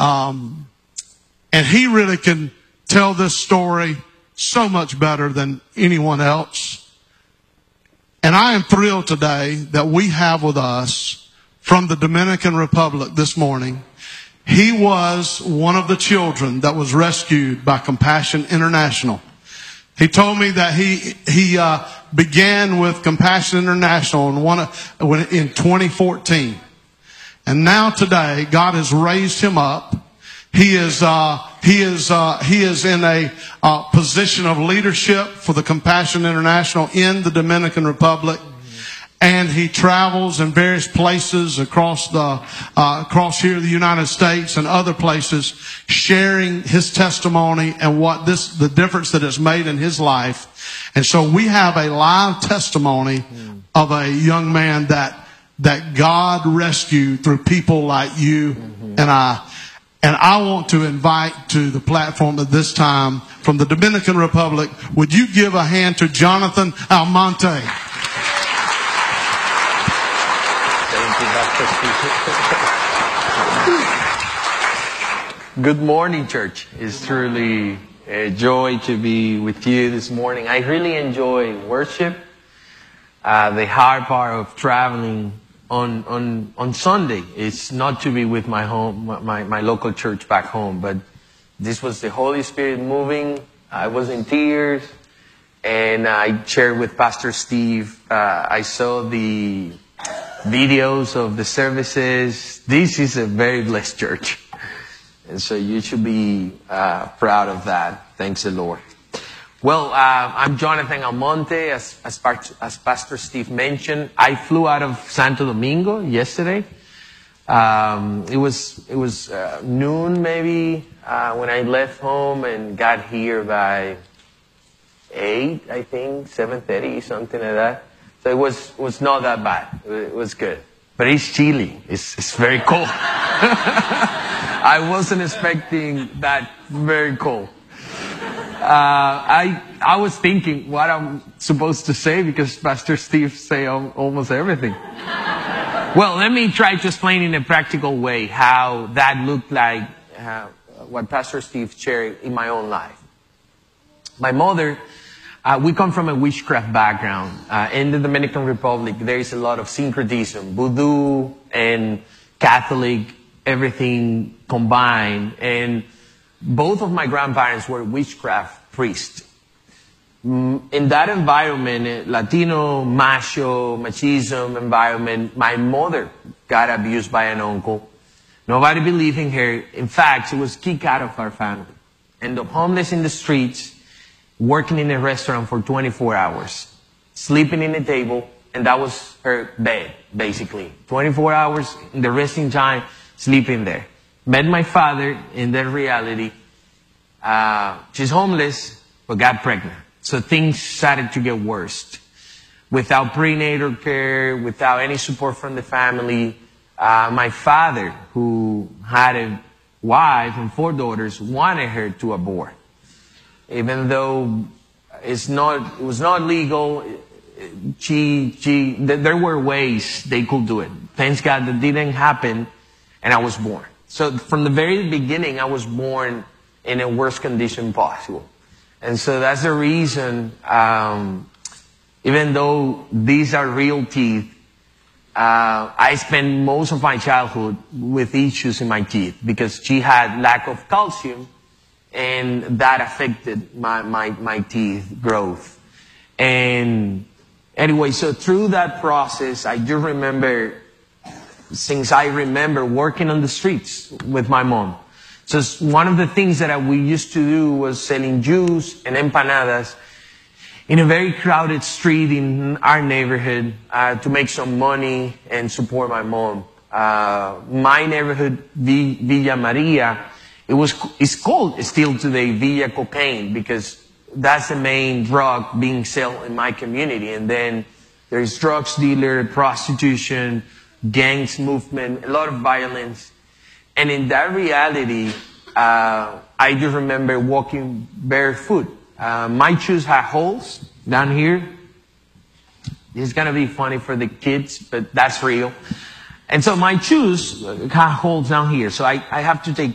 And he really can tell this story so much better than anyone else. And I am thrilled today that we have with us from the Dominican Republic this morning. He was one of the children that was rescued by Compassion International. He told me that he began with Compassion International in 2014. And now today, God has raised him up. He is in a position of leadership for the Compassion International in the Dominican Republic. And he travels in various places across here in the United States and other places, sharing his testimony and the difference that it's made in his life. And so we have a live testimony of a young man that God rescued through people like you and I. And I want to invite to the platform at this time from the Dominican Republic, would you give a hand to Jonathan Almonte? Good morning, church. It's truly a joy to be with you this morning. I really enjoy worship. The hard part of traveling on Sunday is not to be with my local church back home, but this was the Holy Spirit moving. I was in tears, and I shared with Pastor Steve. I saw the videos of the services. This is a very blessed church. And so you should be proud of that. Thanks the Lord. Well, I'm Jonathan Almonte. As Pastor Steve mentioned, I flew out of Santo Domingo yesterday. It was noon maybe when I left home and got here by 8, I think, 7:30, something like that. So it was not that bad. It was good. But it's chilly. It's very cold. I wasn't expecting that very cold. I was thinking what I'm supposed to say because Pastor Steve say almost everything. Well, let me try to explain in a practical way how that looked like, what Pastor Steve shared in my own life. My mother, we come from a witchcraft background. In the Dominican Republic, there is a lot of syncretism, voodoo and Catholic, everything combined. And both of my grandparents were witchcraft priests. In that environment, Latino, machismo environment, my mother got abused by an uncle. Nobody believed in her. In fact, she was kicked out of our family. Ended up homeless in the streets, working in a restaurant for 24 hours, sleeping in a table, and that was her bed, basically. 24 hours in the resting time, sleeping there. Met my father in that reality. She's homeless, but got pregnant. So things started to get worse. Without prenatal care, without any support from the family, my father, who had a wife and 4 daughters, wanted her to abort. Even though it was not legal, there were ways they could do it. Thanks God that didn't happen, and I was born. So from the very beginning, I was born in a worst condition possible. And so that's the reason, even though these are real teeth, I spent most of my childhood with issues in my teeth because she had lack of calcium, and that affected my teeth growth. And anyway, so through that process, I do remember, since I remember working on the streets with my mom. So one of the things that we used to do was selling juice and empanadas in a very crowded street in our neighborhood to make some money and support my mom. My neighborhood, Villa Maria, it's called still today Villa Cocaine because that's the main drug being sold in my community. And then there's drugs dealer, prostitution, gangs movement, a lot of violence. And in that reality, I do remember walking barefoot. My shoes had holes down here. This is going to be funny for the kids, but that's real. And so my shoes have holes down here. So I have to take